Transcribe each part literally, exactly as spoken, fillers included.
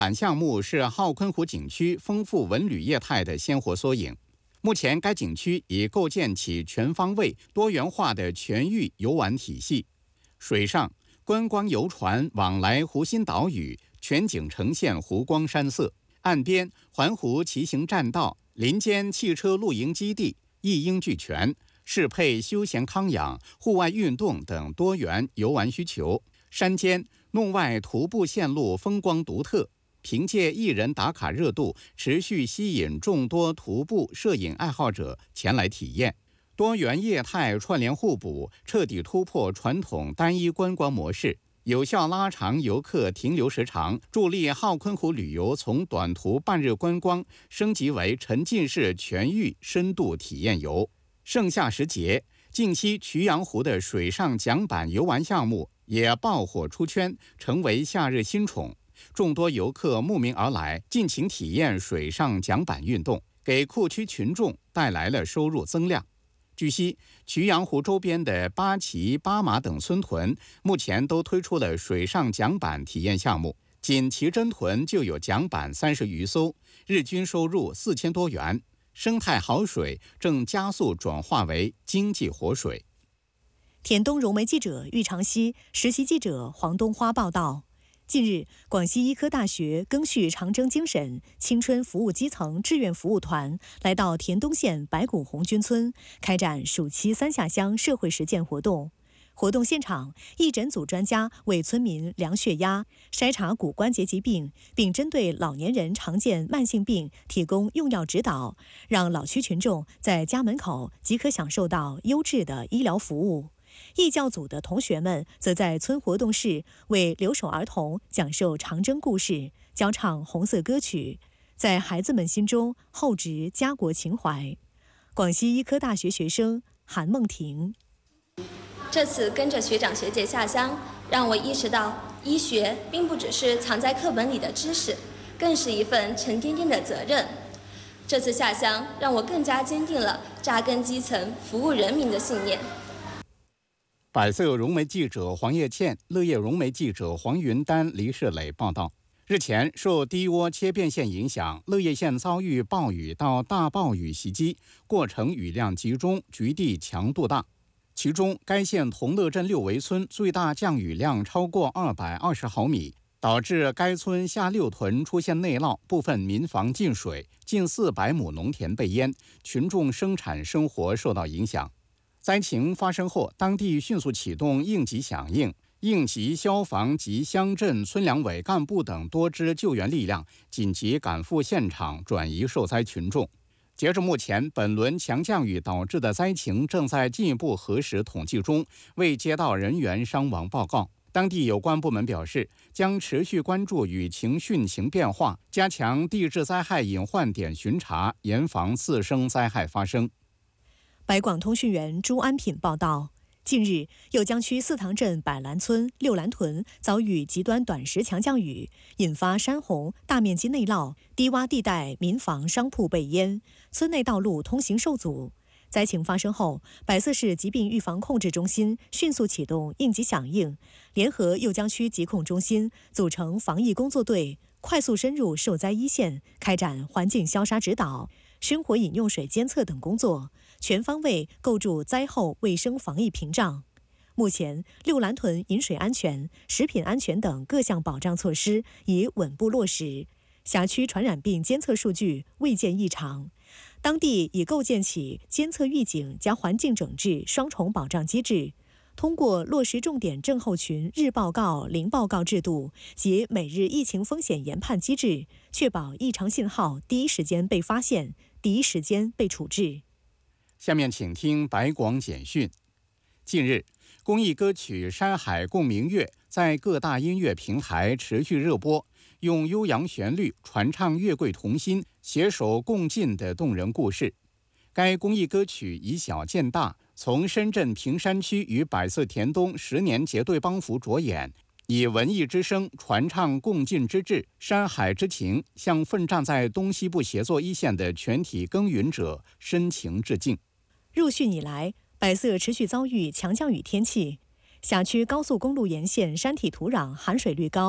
板项目是浩昆湖景区丰富文旅业态的鲜活缩影。目前，该景区已构建起全方位、多元化的全域游玩体系。水上观光游船往来湖心岛屿，全景呈现湖光山色；岸边环湖骑行栈道，林间汽车露营基地一应俱全，适配休闲康养、户外运动等多元游玩需求。山间弄外徒步线路风光独特，凭借一人打卡热度，持续吸引众多徒步摄影爱好者前来体验。多元业态串联互补，彻底突破传统单一观光模式，有效拉长游客停留时长，助力浩昆湖旅游从短途半日观光升级为沉浸式全域深度体验游。盛夏时节，近期衢阳湖的水上桨板游玩项目也爆火出圈，成为夏日新宠。众多游客慕名而来，尽情体验水上桨板运动，给库区群众带来了收入增量。据悉，衢阳湖周边的八旗、八马等村屯目前都推出了水上桨板体验项目，仅旗珍屯就有桨板三十余艘，日均收入四千多元。生态好水正加速转化为经济活水。 田东融媒记者玉长熙、实习记者黄东花报道。近日，广西医科大学赓续长征精神青春服务基层志愿服务团来到田东县白骨红军村，开展暑期三下乡社会实践活动。活动现场，义诊组专家为村民量血压、筛查骨关节疾病，并针对老年人常见慢性病提供用药指导，让老区群众在家门口即可享受到优质的医疗服务。义教组的同学们则在村活动室为留守儿童讲授长征故事，教唱红色歌曲，在孩子们心中厚植家国情怀。广西医科大学学生韩梦婷。 这次跟着学长学姐下乡，让我意识到医学并不只是藏在课本里的知识，更是一份沉甸甸的责任。这次下乡让我更加坚定了扎根基层、服务人民的信念。 百色融媒记者黄叶倩、乐业融媒记者黄云丹、黎世磊报道。日前，受低涡切变线影响，乐业县遭遇暴雨到大暴雨袭击，过程雨量集中，局地强度大。其中，该县同乐镇六围村最大降雨量超过二百二十毫米，导致该村下六屯出现内涝，部分民房进水，近四百亩农田被淹，群众生产生活受到影响。灾情发生后，当地迅速启动应急响应，应急消防及乡镇村两委干部等多支救援力量紧急赶赴现场转移受灾群众。截至目前，本轮强降雨导致的灾情正在进一步核实统计中，未接到人员伤亡报告。当地有关部门表示，将持续关注雨情汛情变化，加强地质灾害隐患点巡查，严防次生灾害发生。 百广通讯员朱安品报道。近日，酉江区四塘镇百兰村六兰屯遭遇极端短时强降雨，引发山洪，大面积内涝，低洼地带民房商铺被淹，村内道路通行受阻。灾情发生后，百色市疾病预防控制中心迅速启动应急响应，联合酉江区疾控中心组成防疫工作队，快速深入受灾一线，开展环境消杀指导、生活饮用水监测等工作，全方位构筑灾后卫生防疫屏障。目前，六兰屯饮水安全、食品安全等各项保障措施已稳步落实，辖区传染病监测数据未见异常。当地已构建起监测预警加环境整治双重保障机制，通过落实重点症候群日报告、零报告制度及每日疫情风险研判机制，确保异常信号第一时间被发现，第一时间被处置。 下面请听百广简讯。近日，公益歌曲《山海共明月》在各大音乐平台持续热播，用悠扬旋律传唱月桂同心、携手共进的动人故事。该公益歌曲以小见大，从深圳坪山区与百色田东十年结对帮扶着眼，以文艺之声传唱共进之志、山海之情，向奋战在东西部协作一线的全体耕耘者深情致敬。 入汛以来，百色持续遭遇强降雨天气，辖区高速公路沿线山体土壤含水率高，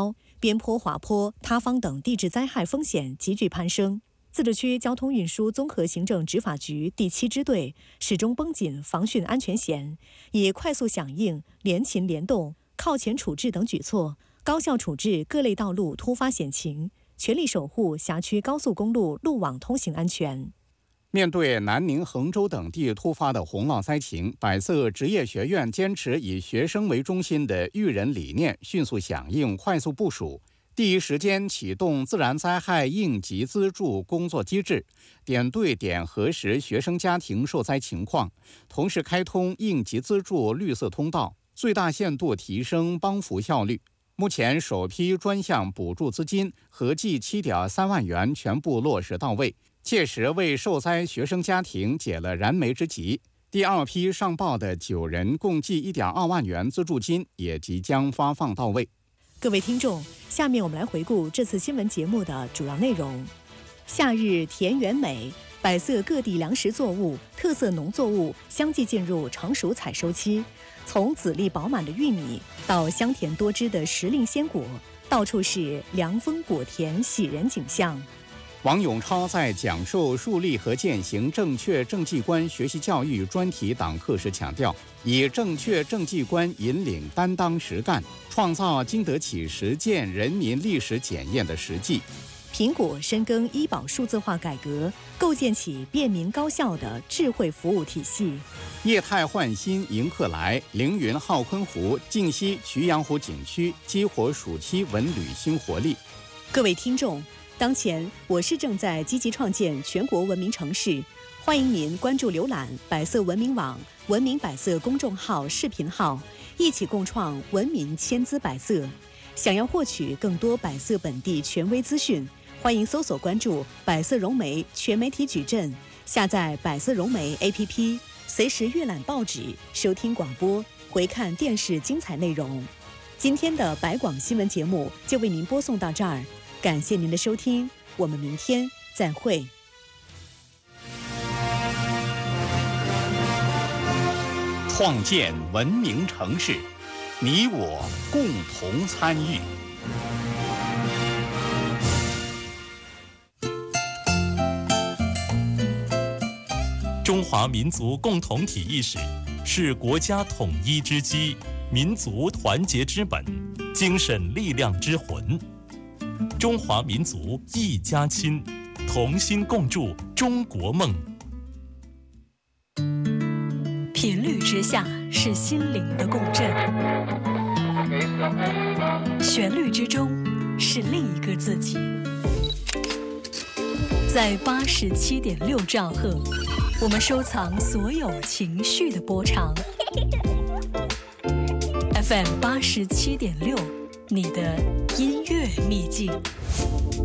边坡、滑坡、塌方等地质灾害风险急剧攀升。自治区交通运输综合行政执法局第七支队始终绷紧防汛安全弦，以快速响应、联勤联动、靠前处置等举措，高效处置各类道路突发险情，全力守护辖区高速公路路网通行安全。 面对南宁、衡州等地突发的洪涝灾情，百色职业学院坚持以学生为中心的育人理念，迅速响应、快速部署，第一时间启动自然灾害应急资助工作机制，点对点核实学生家庭受灾情况，同时开通应急资助绿色通道，最大限度提升帮扶效率。目前首批专项补助资金合计七点三万元全部落实到位，切实为受灾学生家庭解了燃眉之急。第二批上报的九人共计一点二万元资助金也即将发放到位。 各位听众，下面我们来回顾这次新闻节目的主要内容。夏日田园美，百色各地粮食作物、特色农作物相继进入成熟采收期，从籽粒饱满的玉米到香甜多汁的时令鲜果，到处是凉风果甜喜人景象。 王永超在讲授树立和践行正确政绩观学习教育专题党课时强调，以正确政绩观引领担当实干，创造经得起实践人民历史检验的实际。 苹果深耕医保数字化改革，构建起便民高效的智慧服务体系。 业态焕新迎客来，凌云浩坤湖、靖西衢阳湖景区激活暑期文旅新活力。 各位听众，当前我市正在积极创建全国文明城市，欢迎您关注浏览百色文明网、文明百色公众号、视频号，一起共创文明千姿百色。想要获取更多百色本地权威资讯，欢迎搜索关注百色融媒全媒体矩阵，下载百色融媒 A P P， 随时阅览报纸、收听广播、回看电视精彩内容。今天的百广新闻节目就为您播送到这儿，感谢您的收听，我们明天再会。 创建文明城市，你我共同参与。 中华民族共同体意识是国家统一之基，民族团结之本，精神力量之魂。中华民族一家亲，同心共筑中国梦。 频率之下是心灵的共振，旋律之中是另一个自己。在八十七点六兆赫，我们收藏所有情绪的波长。F M 八十七点六，你的音乐秘境。